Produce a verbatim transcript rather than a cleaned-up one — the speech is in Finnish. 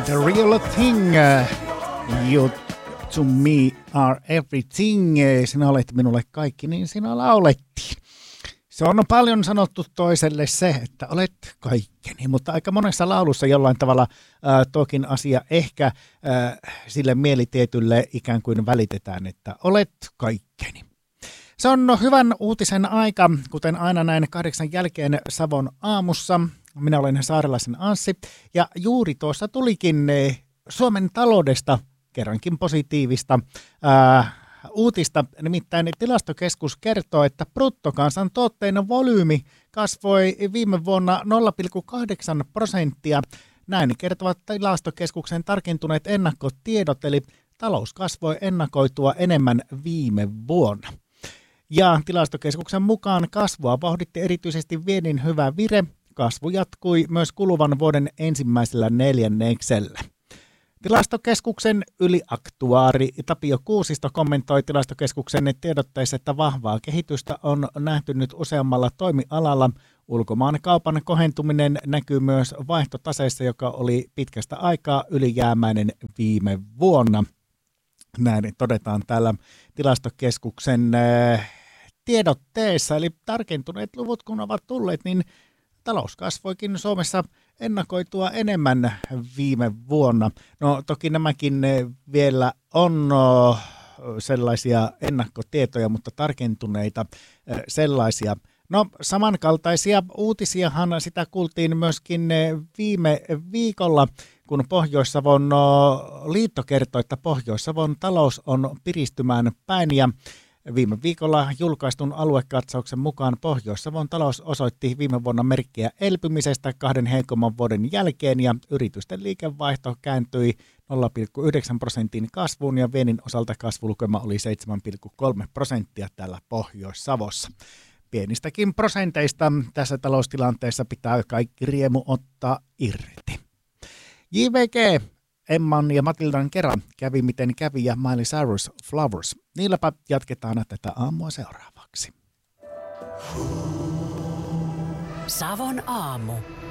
The real thing, you to me are everything. Sinä olet minulle kaikki, niin sinä laulettiin. Se on paljon sanottu toiselle se, että olet kaikkeni, mutta aika monessa laulussa jollain tavalla äh, tokin asia ehkä äh, sille mielitietylle ikään kuin välitetään, että olet kaikkeni. Se on hyvän uutisen aika, kuten aina näin kahdeksan jälkeen Savon aamussa. Minä olen Saarelaisen Anssi ja juuri tuossa tulikin Suomen taloudesta kerrankin positiivista ää, uutista. Nimittäin Tilastokeskus kertoo, että bruttokansantuotteen volyymi kasvoi viime vuonna nolla pilkku kahdeksan prosenttia. Näin kertovat Tilastokeskuksen tarkentuneet ennakkotiedot, eli talous kasvoi ennakoitua enemmän viime vuonna. Ja Tilastokeskuksen mukaan kasvua vauhditti erityisesti viennin hyvä vire. Kasvu jatkui myös kuluvan vuoden ensimmäisellä neljänneksellä. Tilastokeskuksen yliaktuaari Tapio Kuusisto kommentoi Tilastokeskuksen tiedotteessa, että vahvaa kehitystä on nähty nyt useammalla toimialalla. Ulkomaan kaupan kohentuminen näkyy myös vaihtotaseessa, joka oli pitkästä aikaa ylijäämäinen viime vuonna. Näin todetaan täällä Tilastokeskuksen tiedotteessa, eli tarkentuneet luvut kun ovat tulleet, niin talous kasvoikin Suomessa ennakoitua enemmän viime vuonna. No toki nämäkin vielä on sellaisia ennakkotietoja, mutta tarkentuneita sellaisia. No samankaltaisia uutisiahan sitä kuultiin myöskin viime viikolla, kun Pohjois-Savon liitto kertoi, että Pohjois-Savon talous on piristymään päin ja viime viikolla julkaistun aluekatsauksen mukaan Pohjois-Savon talous osoitti viime vuonna merkkejä elpymisestä kahden heikomman vuoden jälkeen ja yritysten liikevaihto kääntyi nolla pilkku yhdeksän prosentin kasvuun ja viennin osalta kasvulukema oli seitsemän pilkku kolme prosenttia täällä Pohjois-Savossa. Pienistäkin prosenteista tässä taloustilanteessa pitää kaikki riemu ottaa irti. J V G, Emman ja Matildan kerran kävi miten kävi ja Miley Cyrus Flowers. Niilläpä jatketaan tätä aamua seuraavaksi. Savon aamu.